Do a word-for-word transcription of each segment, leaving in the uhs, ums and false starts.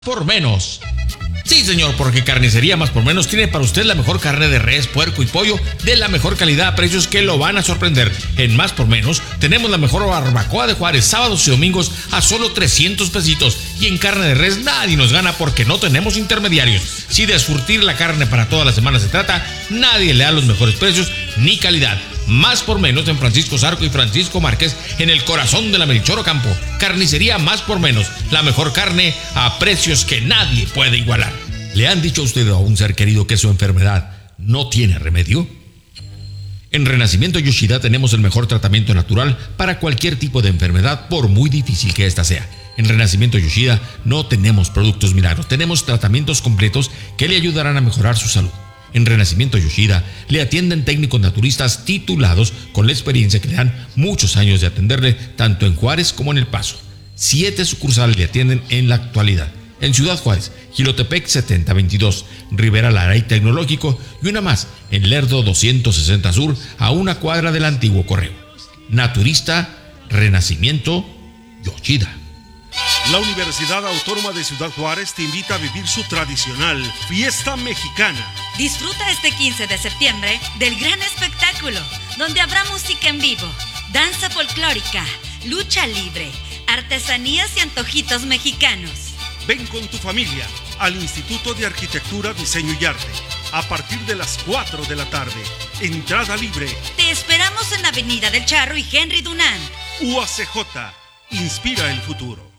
por menos. Sí, señor, porque Carnicería Más por Menos tiene para usted la mejor carne de res, puerco y pollo de la mejor calidad a precios que lo van a sorprender. En Más por Menos tenemos la mejor barbacoa de Juárez, sábados y domingos a solo trescientos pesitos. Y en carne de res nadie nos gana porque no tenemos intermediarios. Si de surtir la carne para toda la semana se trata, nadie le da los mejores precios ni calidad. Más por Menos en Francisco Zarco y Francisco Márquez, en el corazón de la Melchor Ocampo. Carnicería Más por Menos, la mejor carne a precios que nadie puede igualar. ¿Le han dicho a usted o a un ser querido que su enfermedad no tiene remedio? En Renacimiento Yoshida tenemos el mejor tratamiento natural para cualquier tipo de enfermedad, por muy difícil que ésta sea. En Renacimiento Yoshida no tenemos productos milagros, tenemos tratamientos completos que le ayudarán a mejorar su salud. En Renacimiento Yoshida le atienden técnicos naturistas titulados con la experiencia que le dan muchos años de atenderle tanto en Juárez como en El Paso. Siete sucursales le atienden en la actualidad. En Ciudad Juárez, Jilotepec setenta veintidós, Rivera Lara y Tecnológico, y una más en Lerdo doscientos sesenta Sur, a una cuadra del antiguo correo. Naturista Renacimiento Yoshida. La Universidad Autónoma de Ciudad Juárez te invita a vivir su tradicional fiesta mexicana. Disfruta este quince de septiembre del gran espectáculo, donde habrá música en vivo, danza folclórica, lucha libre, artesanías y antojitos mexicanos. Ven con tu familia al Instituto de Arquitectura, Diseño y Arte a partir de las cuatro de la tarde. Entrada libre. Te esperamos en Avenida del Charro y Henry Dunant. U A C J, inspira el futuro.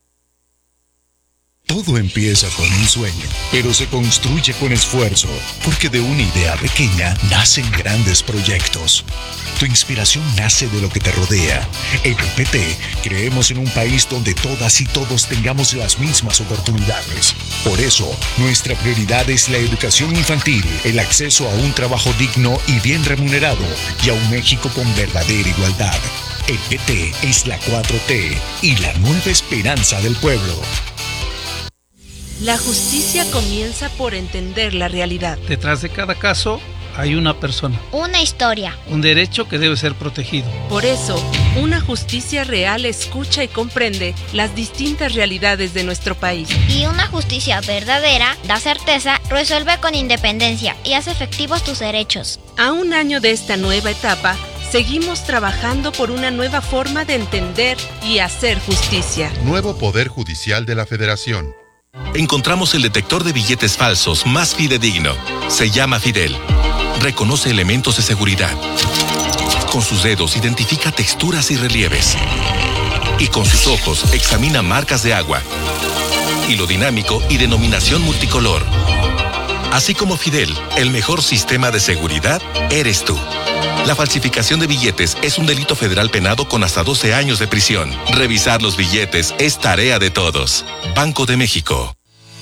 Todo empieza con un sueño, pero se construye con esfuerzo, porque de una idea pequeña nacen grandes proyectos. Tu inspiración nace de lo que te rodea. En el P T creemos en un país donde todas y todos tengamos las mismas oportunidades. Por eso, nuestra prioridad es la educación infantil, el acceso a un trabajo digno y bien remunerado, y a un México con verdadera igualdad. El P T es la cuatro T y la nueva esperanza del pueblo. La justicia comienza por entender la realidad. Detrás de cada caso hay una persona. Una historia. Un derecho que debe ser protegido. Por eso, una justicia real escucha y comprende las distintas realidades de nuestro país. Y una justicia verdadera da certeza, resuelve con independencia y hace efectivos tus derechos. A un año de esta nueva etapa, seguimos trabajando por una nueva forma de entender y hacer justicia. Nuevo Poder Judicial de la Federación. Encontramos el detector de billetes falsos más fidedigno. Se llama Fidel. Reconoce elementos de seguridad. Con sus dedos identifica texturas y relieves. Y con sus ojos examina marcas de agua. Hilo dinámico y denominación multicolor. Así como Fidel, el mejor sistema de seguridad eres tú. La falsificación de billetes es un delito federal penado con hasta doce años de prisión. Revisar los billetes es tarea de todos. Banco de México.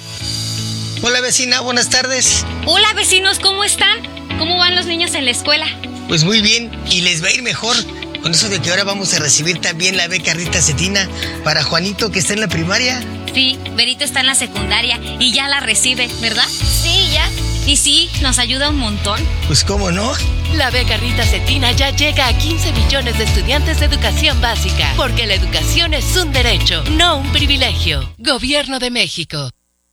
Hola vecina, buenas tardes. Hola vecinos, ¿cómo están? ¿Cómo van los niños en la escuela? Pues muy bien, y les va a ir mejor con eso de que ahora vamos a recibir también la beca Rita Cetina para Juanito, que está en la primaria. Sí, Berito está en la secundaria y ya la recibe, ¿verdad? Sí, ya. Y sí, nos ayuda un montón. Pues cómo no. La beca Rita Cetina ya llega a quince millones de estudiantes de educación básica, porque la educación es un derecho, no un privilegio. Gobierno de México.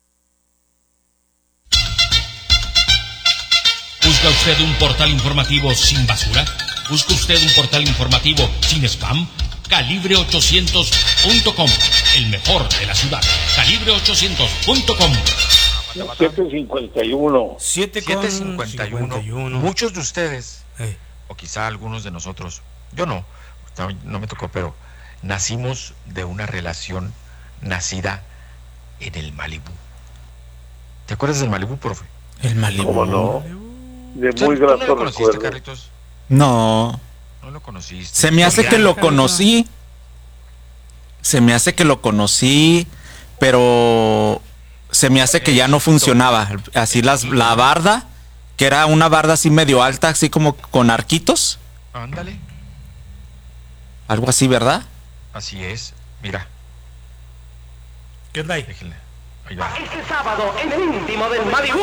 ¿Busca usted un portal informativo sin basura? ¿Busca usted un portal informativo sin spam? Calibre ochocientos punto com, el mejor de la ciudad. Calibre ochocientos punto com. siete cincuenta y uno. siete cincuenta y uno. Muchos de ustedes, eh. o quizá algunos de nosotros, yo no, no, no me tocó, pero nacimos de una relación nacida en el Malibú. ¿Te acuerdas del Malibú, profe? El Malibú. ¿Cómo no? De muy grato recuerdo. ¿No lo conociste, Carlitos? No. No lo conociste. Se me hace que lo conocí. Se me hace que lo conocí, pero se me hace que ya no funcionaba. Así las, la barda, que era una barda así medio alta, así como con arquitos. Ándale. Algo así, ¿verdad? Así es. Mira. ¿Qué onda ahí? Déjenle. Ahí va. Este sábado en el íntimo del Malibú.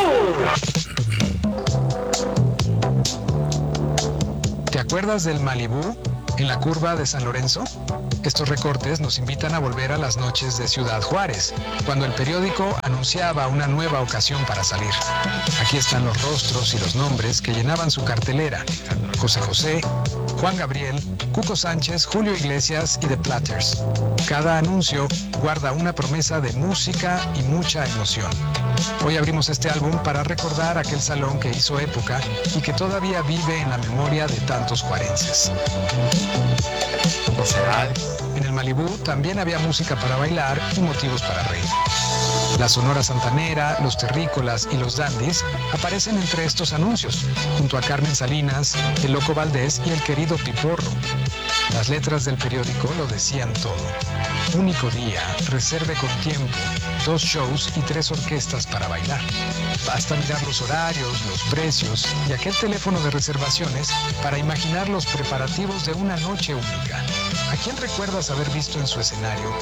¿Te acuerdas del Malibú? en la curva de San Lorenzo? Estos recortes nos invitan a volver a las noches de Ciudad Juárez, cuando el periódico anunciaba una nueva ocasión para salir. Aquí están los rostros y los nombres que llenaban su cartelera: José José, Juan Gabriel, Cuco Sánchez, Julio Iglesias y The Platters. Cada anuncio guarda una promesa de música y mucha emoción. Hoy abrimos este álbum para recordar aquel salón que hizo época y que todavía vive en la memoria de tantos juarenses. En el Malibú también había música para bailar y motivos para reír. La Sonora Santanera, los Terrícolas y los Dandys aparecen entre estos anuncios, junto a Carmen Salinas, el Loco Valdés y el querido Piporro. Las letras del periódico lo decían todo. Único día, reserve con tiempo, dos shows y tres orquestas para bailar. Basta mirar los horarios, los precios y aquel teléfono de reservaciones para imaginar los preparativos de una noche única. ¿A quién recuerdas haber visto en su escenario?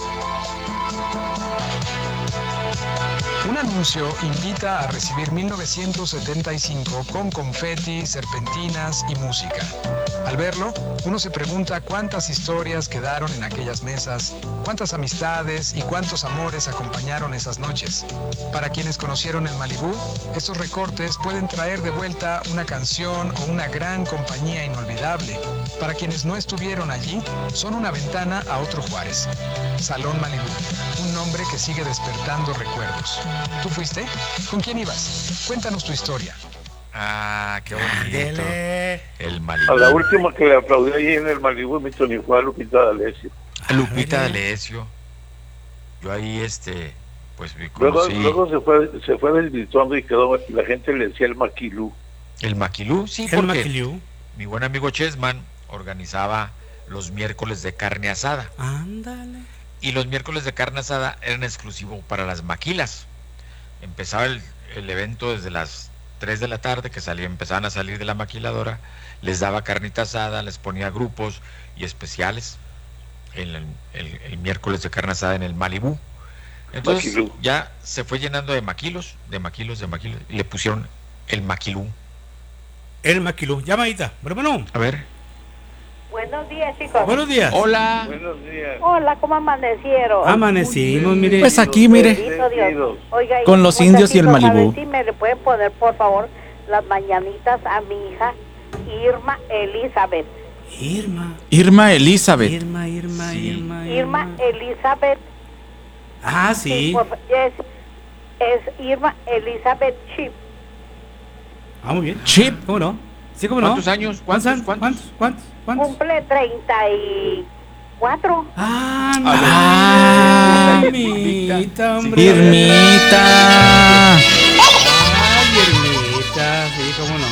Un anuncio invita a recibir mil novecientos setenta y cinco con confeti, serpentinas y música. Al verlo, uno se pregunta cuántas historias quedaron en aquellas mesas, cuántas amistades y cuántos amores acompañaron esas noches. Para quienes conocieron el Malibú, estos recortes pueden traer de vuelta una canción o una gran compañía inolvidable. Para quienes no estuvieron allí, son una ventana a otro Juárez. Salón Malibú, un nombre que sigue despertando recuerdos. ¿Tú fuiste? ¿Con quién ibas? Cuéntanos tu historia. Ah, qué bonito. El Malibú. A la última que le aplaudí ahí en el Malibú, mi Tony, fue a Lupita D'Alessio. Lupita D'Alessio. Yo ahí, este, pues vi Luego, conocí... luego se fue se fue desvirtuando y quedó, la gente le decía el Maquilú. El Maquilú, sí, El porque Maquilú. mi buen amigo Chessman organizaba los miércoles de carne asada. Ándale. Y los miércoles de carne asada eran exclusivos para las maquilas. Empezaba el, el evento desde las tres de la tarde, que salía, empezaban a salir de la maquiladora, les daba carnita asada, les ponía grupos y especiales en el, el, el miércoles de carne asada en el Malibú. Entonces Maquilú. Ya se fue llenando de maquilos, de maquilos, de maquilos, y le pusieron el Maquilú. El Maquilú. Llamadita. Bueno, bueno. A ver. Buenos días, chicos. Buenos días. Hola. Buenos días. Hola, ¿cómo amanecieron? Amanecimos, mire. Pues aquí, mire. Dios. Oiga, con los indios y el Malibú. A ver si me le pueden poner, por favor, las mañanitas a mi hija Irma Elizabeth. Irma. Irma Elizabeth. Irma, Irma, sí. Irma, Irma. Irma Elizabeth. Ah, sí. sí por, es, es Irma Elizabeth Chip. Ah, muy bien. Chip. ¿Cómo no? Sí, ¿cómo no? ¿Cuántos años? ¿Cuántos? ¿Cuántos? ¿Cuántos? ¿Cuántos? ¿Cuántos? Cumple treinta y cuatro. Ah, ah, Irmita, hombre. Irmita. Ay, Irmita, sí, cómo no.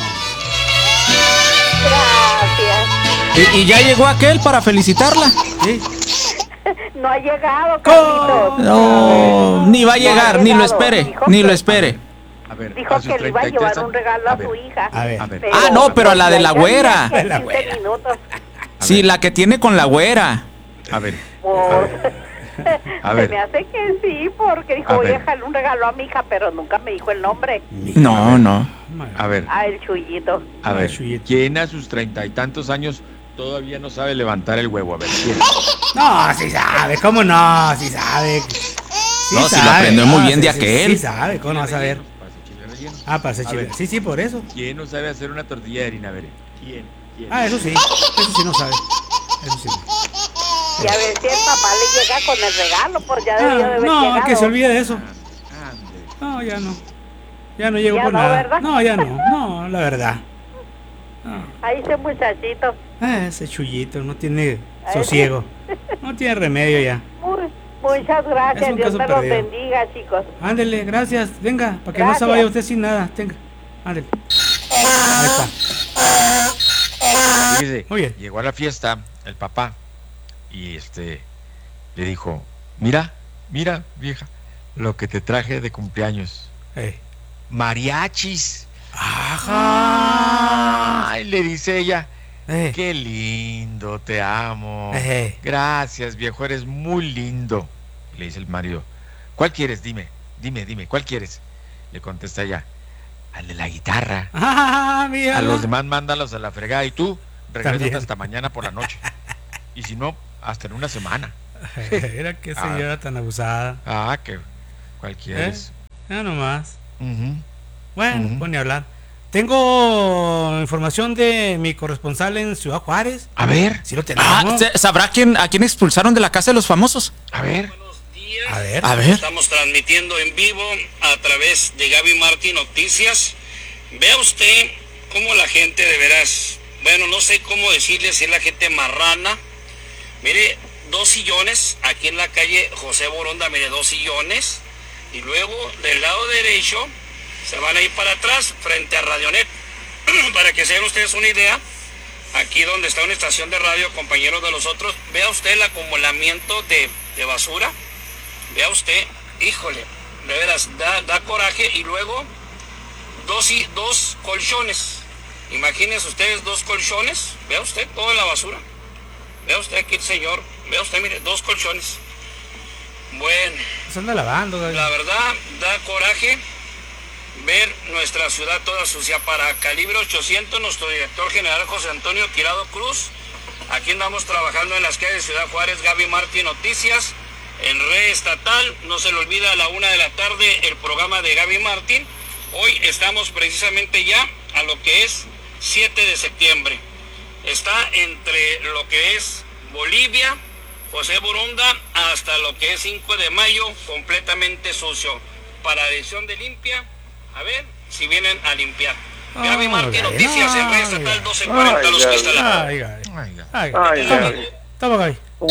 Gracias. ¿Y, y ya llegó aquel para felicitarla? Sí. No ha llegado, Carlitos. No, ni va a llegar, no ha ni lo llegado. espere, Dijo ni que, lo espere. A ver, dijo a sus que le iba a treinta y tres llevar un regalo a, a su ver, hija. A ver, a ver. Pero Ah, no, pero a la de la ya güera. tenía quince minutos. Sí, la que tiene con la güera. A ver. Por... A ver. Se me hace que sí, porque dijo, A voy a ver. dejarle un regalo a mi hija, pero nunca me dijo el nombre. No, no. A ver. Ah, el Chuyito. A ver, ¿quién a sus treinta y tantos años todavía no sabe levantar el huevo? A ver, ¿quién? No, sí sabe, ¿cómo no? Sí sabe. Sí No, si lo aprendió muy bien de sí, aquel. Sí sabe, ¿cómo no vas a ver? Ah, para hacer A chile. ver. Sí, sí, por eso. ¿Quién no sabe hacer una tortilla de harina? A ver, ¿quién? ¿Quién? Ah, eso sí. Eso sí no sabe. Eso sí. Y a ver si el papá le llega con el regalo, pues ya debió de Ah, haber no, llegado. que se olvide de eso. No, ya no. Ya no llego Ya por no, nada. ¿verdad? No, ya no. No, la verdad. Ahí ese muchachito. Ah, ese chullito no tiene sosiego. No tiene remedio ya. Muy, muchas gracias, Es un Dios caso me los perdido. bendiga, chicos. Ándele, gracias. Venga, para que no se Gracias. vaya usted sin nada. Tenga. Ándele. Ahí está. Fíjese, Muy bien. llegó a la fiesta el papá y este le dijo, mira, mira, vieja, lo que te traje de cumpleaños. Eh. Mariachis. Ajá. Ay, le dice ella, Eh. qué lindo, te amo. Eh. Gracias, viejo, eres muy lindo. Le dice el marido, ¿cuál quieres? Dime, dime, dime, ¿cuál quieres? Le contesta ella, al de la guitarra. Ah, mira. A los demás mándalos a la fregada y tú regrésate También. hasta mañana por la noche. Y si no, hasta en una semana. Era que señora ah. tan abusada. Ah, que cualquiera ¿Eh? es. Ya nomás. Uh-huh. Bueno, uh-huh. pues ni hablar. Tengo información de mi corresponsal en Ciudad Juárez. A ver. Si lo tenemos. Ah, ¿sabrá quién, a quién expulsaron de la casa de los famosos? A ver. A ver. A ver. Estamos transmitiendo en vivo a través de Gaby Martín Noticias. Vea usted cómo la gente de veras, bueno, no sé cómo decirle si es la gente marrana. Mire, dos sillones aquí en la calle José Boronda, mire, dos sillones. Y luego del lado derecho se van a ir para atrás, frente a Radionet. Para que se den ustedes una idea, aquí donde está una estación de radio, compañeros de los otros, vea usted el acumulamiento de, de basura. Vea usted, híjole, de veras, da, da coraje. Y luego, dos, dos colchones. Imagínense ustedes dos colchones. Vea usted toda la basura. Vea usted aquí el señor. Vea usted, mire, dos colchones. Bueno. Se anda lavando, güey. La verdad, da coraje ver nuestra ciudad toda sucia. Para Calibre ochocientos, nuestro director general José Antonio Tirado Cruz. Aquí andamos trabajando en las calles de Ciudad Juárez. Gaby Martín Noticias. En Red Estatal, no se le olvida a la una de la tarde el programa de Gaby Martín. Hoy estamos precisamente ya a lo que es siete de septiembre. Está entre lo que es Bolivia, José Boronda, hasta lo que es cinco de mayo, completamente sucio. Para edición de limpia, a ver si vienen a limpiar. Oh, Gaby Martín Noticias en Red Estatal doce cuarenta, Los Cristales. Ay, ay, ay, ay. Toma, Gaby. ¿Cómo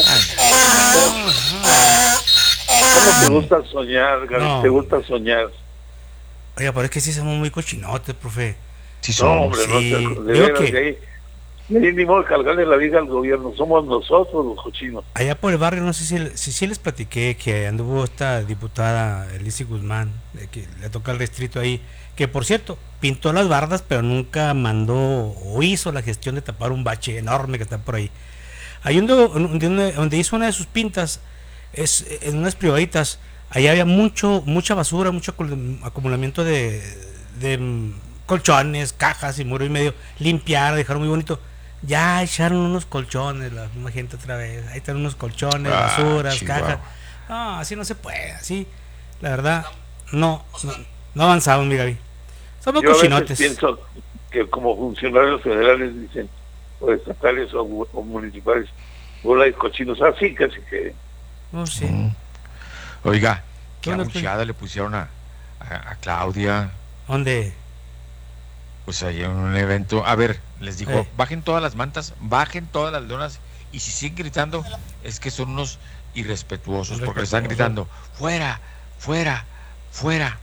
te gusta soñar, Gaby? No. ¿Te gusta soñar? Oiga, pero es que sí somos muy cochinotes, profe. Sí, somos. No, hombre, sí. No te, de veras, que... de ahí, de ahí ni modo de cargarle la vida al gobierno. Somos nosotros los cochinos. Allá por el barrio, no sé si, si, si les platiqué que anduvo esta diputada Elise Guzmán, de que le toca el distrito ahí, que por cierto, pintó las bardas, pero nunca mandó o hizo la gestión de tapar un bache enorme que está por ahí. Ahí donde, donde hizo una de sus pintas, es en unas privaditas, ahí había mucho mucha basura, mucho acumulamiento de, de colchones, cajas y muro y medio. Limpiar, dejaron muy bonito. Ya echaron unos colchones, la misma gente otra vez. Ahí están unos colchones, ah, basuras, chihuahua. Cajas. No, así no se puede, así. La verdad, no, no, no avanzamos, mi Gaby. Somos Yo cochinotes. A veces pienso que como funcionarios federales dicen, o estatales o, o municipales, bola de cochinos, así casi que. No sé. Mm. Oiga, qué abucheada le pusieron a, a, a Claudia. ¿Dónde? Pues ahí en un evento. A ver, les dijo, eh. bajen todas las mantas, bajen todas las lonas, y si siguen gritando, es que son unos irrespetuosos, porque le están gritando, fuera, fuera, fuera.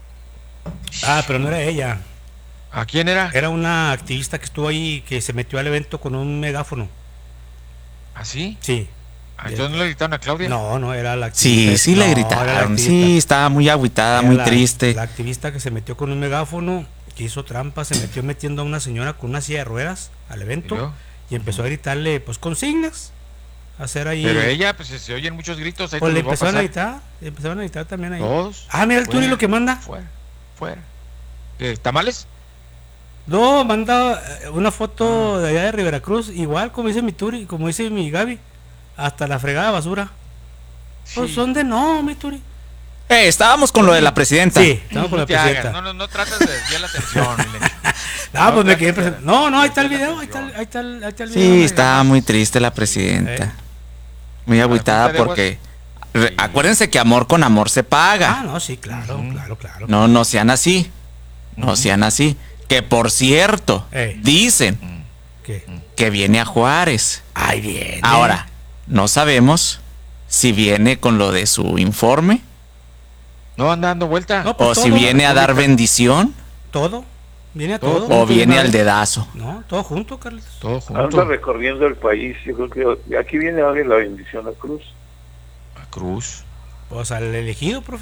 Ah, pero no era ella. ¿A quién era? Era una activista que estuvo ahí, que se metió al evento con un megáfono. ¿Ah, sí? Sí. ¿Entonces no le gritaron a Claudia? No, no, era la activista. Sí, sí no, le gritaron, sí, estaba muy agüitada, era muy la, triste. La activista que se metió con un megáfono, que hizo trampa, se metió metiendo a una señora con una silla de ruedas al evento y, y empezó a gritarle, pues, consignas. A hacer ahí. Pero ella, pues, se oyen muchos gritos. Ahí pues le empezaron a, a gritar, le empezaron a gritar también ahí. Todos. Ah, mira el Turi lo que manda. Fuera, fuera. ¿Eh, ¿Tamales? No, manda una foto ah. de allá de Rivera Cruz, igual como dice mi Turi, como dice mi Gaby, hasta la fregada basura. Sí. Pues son de no, mi Turi. Eh, estábamos con lo de la presidenta. Sí, estábamos con la presidenta. No, no, no tratas de desviar la atención. no, no, pues me quedé presente. No, no, ahí está el video, ahí está, ahí está, ahí está el video. Sí, estaba muy triste la presidenta. Eh. Muy agüitada porque sí. Acuérdense que amor con amor se paga. Ah, no, sí, claro, uh-huh. claro, claro. No, no sean así. No uh-huh. sean así. Que por cierto, hey. dicen ¿Qué? que viene a Juárez. Ay, viene. Ahora, no sabemos si viene con lo de su informe. No anda dando vuelta. No, pues o todo, si viene a dar bendición. Todo. Viene a todo. O viene al dedazo. No, todo junto, Carlos. Todo junto. Anda recorriendo el país. Yo creo que aquí viene a darle la bendición a Cruz. A Cruz. Pues al elegido, profe.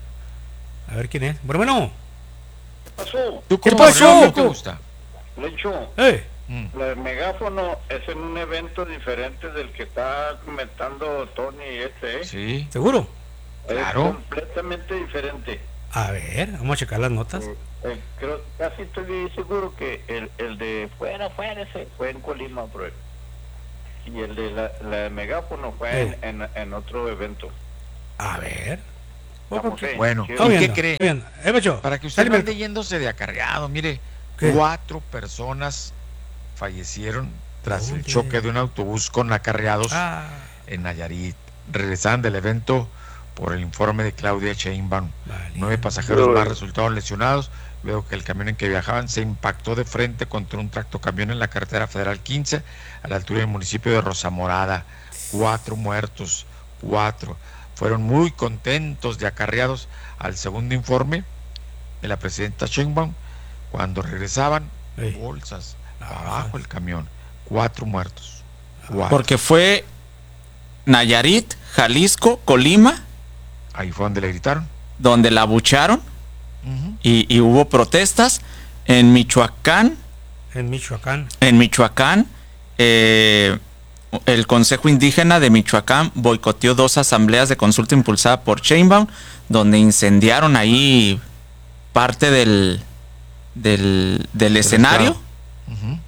A ver quién es. Bueno, bueno. pasó? ¿Qué pasó? ¿Qué te gusta? Lecho, eh. el megáfono es en un evento diferente del que está comentando Tony este, ¿eh? Sí. ¿Seguro? Es claro. completamente diferente. A ver, vamos a checar las notas. Eh, eh, creo, casi estoy seguro que el, el de fuera, fuera ese fue en Colima, bro. Y el de la, la de megáfono fue Eh. en, en, en otro evento. A ver. Vamos, eh, Bueno, ¿qué- ¿y Está qué bien, cree? está bien. Eh, Becho, Para que usted dale, vaya yéndose de acarreado, mire, ¿Qué? cuatro personas fallecieron tras el ¿Dónde? choque de un autobús con acarreados Ah. en Nayarit. Regresaban del evento por el informe de Claudia Sheinbaum. Nueve pasajeros Pero- más resultaron lesionados luego que el camión en que viajaban se impactó de frente contra un tractocamión en la carretera federal quince a la altura del municipio de Rosamorada. Cuatro muertos, cuatro. Fueron muy contentos de acarreados al segundo informe de la presidenta Sheinbaum. Cuando regresaban, bolsas abajo el camión. Cuatro muertos. Cuatro. Porque fue Nayarit, Jalisco, Colima. Ahí fue donde le gritaron. Donde la abucharon. y, y hubo protestas. En Michoacán. En Michoacán. En Michoacán. eh, el Consejo Indígena de Michoacán boicoteó dos asambleas de consulta impulsada por Sheinbaum, donde incendiaron ahí parte del, del, del escenario. Ujú.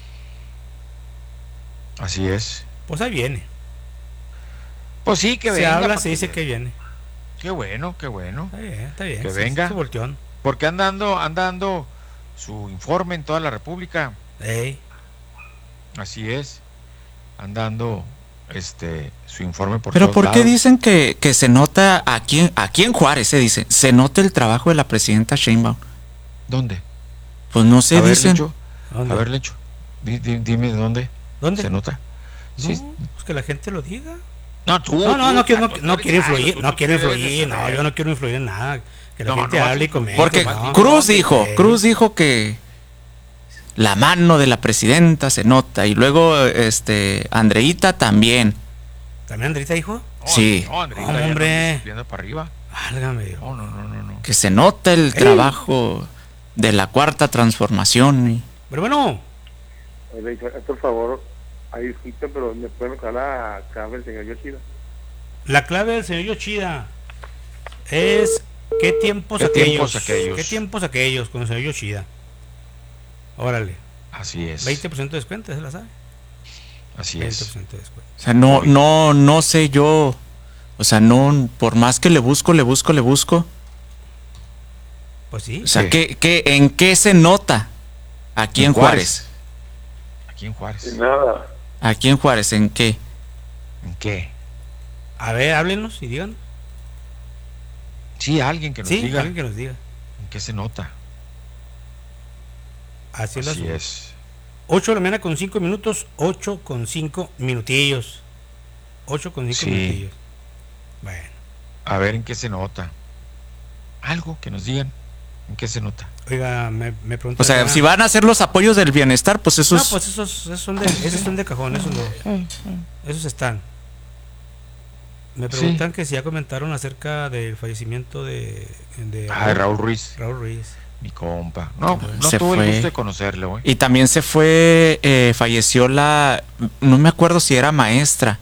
Así es. Pues ahí viene. Pues sí, que se venga. habla, porque- se dice que viene. Qué bueno, qué bueno. Está bien, está bien. Que sí, venga. sí, volteón. Porque anda dando, anda dando su informe en toda la República. Ey. Así es. Anda dando este su informe por Pero todos ¿por qué lados. dicen que, que se nota aquí, en- aquí en Juárez, se dice, se nota el trabajo de la presidenta Sheinbaum? ¿Dónde? Pues no sé, A ver, dicen. Lecho, a ver, Lecho, di- di- dime de dónde. ¿Dónde? ¿Se nota? No, Sí. pues que la gente lo diga. No, tú, No, no, tú, no, quiero, no, Tato, no tú quiero eres influir, algo, no tú quiero debes de influir, no, saber. yo no quiero influir en nada. Que la No, gente no vas a hable y influir. comente. Porque no, Cruz no, dijo, eh, Cruz dijo que la mano de la presidenta se nota. Y luego este Andreita también. ¿También Andrita dijo? Sí. No, Andreita, No, ya no hombre. andes viendo para arriba. Válgame Dios. No, no, no, no, no. Que se nota el Ey. trabajo de la cuarta transformación. y- Pero bueno, Oye, por favor, ahí disculpen, pero me pueden dejar la clave del señor Yoshida. la clave del señor Yoshida es ¿qué tiempos ¿Qué aquellos? tiempos aquellos? ¿Qué tiempos aquellos con el señor Yoshida? Órale. Así es. veinte por ciento de descuento, ¿se la sabe? Así veinte es. por ciento de descuento. O sea, no, no, no sé yo. O sea, no, por más que le busco, le busco, le busco. Pues sí. O sea, Sí. ¿qué, qué, ¿en qué se nota aquí En en Juárez? Aquí en Juárez. Nada. Aquí en Juárez, ¿en qué? ¿En qué? A ver, háblenos y digan. Sí, alguien que nos Sí, diga. alguien que nos diga. ¿En qué se nota? Así, es. Así las- es. ocho de la mañana con cinco minutos, ocho con cinco minutillos. ocho con cinco Sí. minutillos. Bueno, A ver en qué se nota. Algo que nos digan. ¿En qué se nota? oiga, me, me preguntan. O sea, acá- si van a hacer los apoyos del bienestar, pues eso No, es- pues esos, esos son de, esos son de cajón, esos no. Esos están. Me preguntan que si ya comentaron acerca del fallecimiento de, de Ah, de Raúl Ruiz. Raúl Ruiz. Mi compa. No, no Se tuve el fue. gusto de conocerle, güey. Y también se fue, eh, falleció la, no me acuerdo si era maestra,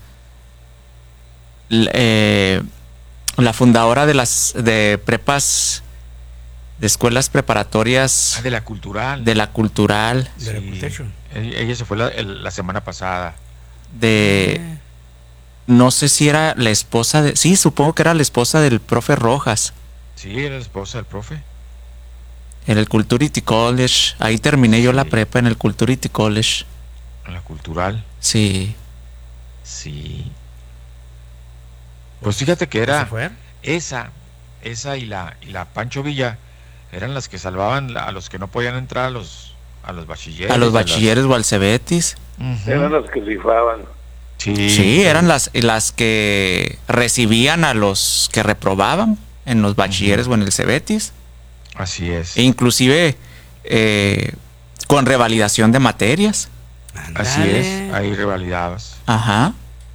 L- eh, la fundadora de las de prepas, de escuelas preparatorias, Ah, de la cultural. de la cultural, De la Sí. Protection. Ella ella se fue la, el- la semana pasada. de, no sé si era la esposa de, sí, supongo que era la esposa del profe Rojas, Sí, era la esposa del profe. en el Culturity College, ahí terminé yo la prepa en el Culturity College, En la cultural. sí. Sí. Pues fíjate que era ¿Se fue? esa, esa y la y la Pancho Villa eran las que salvaban la- a los que no podían entrar a los a los bachilleres. A los las- bachilleres o al Cebetis. Ujú. Eran las que rifaban. Sí, Sí, eran las, las que recibían a los que reprobaban en los bachilleres o en el Cebetis. Así es. E inclusive eh, con revalidación de materias. Así Ándale. es. Ahí revalidabas. Ajá.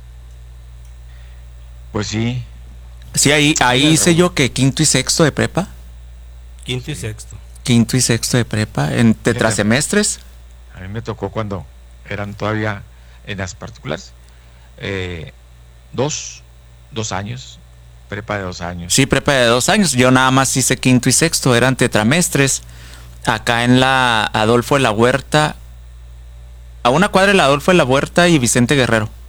Pues sí. Sí, ahí, ahí hice yo que quinto y sexto de prepa. Quinto y sexto. Quinto y sexto de prepa en tetrasemestres. A mí me tocó cuando eran todavía en las particulares. Eh, dos, dos años. Prepa de dos años. Sí, prepa de dos años. Yo nada más hice quinto y sexto, eran tetramestres. Acá en la Adolfo de la Huerta, a una cuadra de la Adolfo de la Huerta y Vicente Guerrero.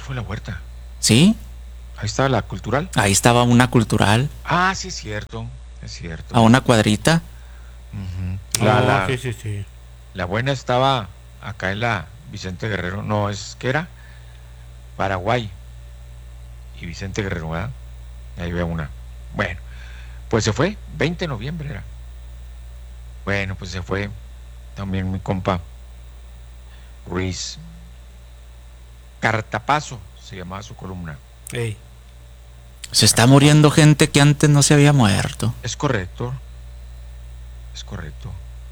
fue la huerta? ¿Sí? Ahí estaba la cultural. Ahí estaba una cultural. Ah, sí, es cierto. Es cierto. A una cuadrita. Uh-huh. La, Oh, la, sí, sí, sí. la buena estaba acá en la Vicente Guerrero. No, es que era Paraguay y Vicente Guerrero, ¿verdad? Ahí veo una. Bueno, pues se fue. veinte de noviembre era. Bueno, pues se fue también mi compa Ruiz. Cartapazo se llamaba su columna. Ey. Se está muriendo gente que antes no se había muerto. Es correcto. Es correcto.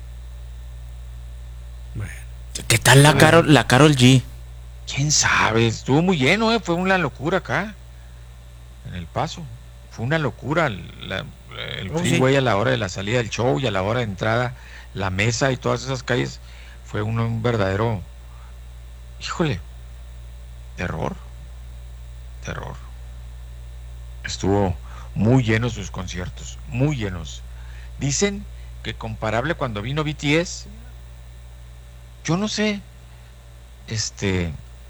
Bueno. ¿Qué tal la Carol, la Karol G? ¿Quién sabe? Estuvo muy lleno, ¿eh? Fue una locura acá. En El Paso. Fue una locura. La, el Oh, freeway sí. a la hora de la salida del show y a la hora de entrada, la mesa y todas esas calles. Fue un, un verdadero... Híjole. Terror. Terror. Estuvo muy llenos sus conciertos. Muy llenos. Dicen que comparable cuando vino B T S... Yo no sé... Este...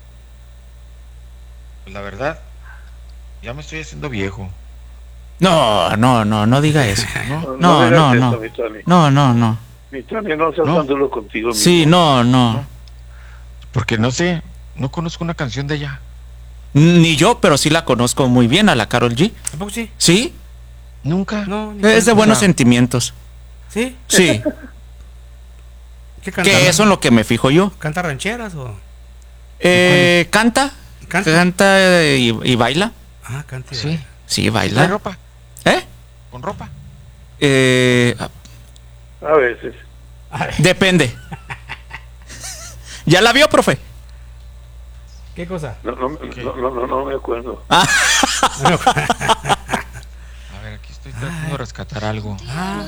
La verdad... Ya me estoy haciendo viejo. No, no, no, no diga eso. ¿No? No, no, digas no. eso, mi Tony. No, no, no. Mi Tony, no seas No. tan duro contigo mismo. Sí, no, no. Porque no sé... No conozco una canción de ella. Ni yo, pero sí la conozco muy bien a la Karol G. ¿Tampoco sí? ¿Sí? Nunca. No, ni Es de tanto. buenos O sea, sentimientos. ¿Sí? Sí. ¿Qué canta? Que eso es lo que me fijo yo. ¿Canta rancheras o...? Eh, ¿Canta? ¿Canta? ¿Canta eh, y, y baila? Ah, canta. y Sí. baila. Sí, ¿Trae baila. ropa? ¿Eh? ¿Con ropa? Eh, A veces. depende. ¿Ya la vio, profe? ¿Qué cosa? No, no, no, no, no, no me acuerdo. A ver, aquí estoy tratando de rescatar algo. Ah.